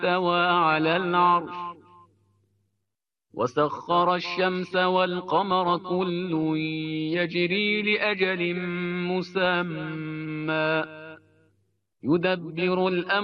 استوى على العرش وسخر الشمس والقمر كل يجري لأجل مسمى يدبر الأمر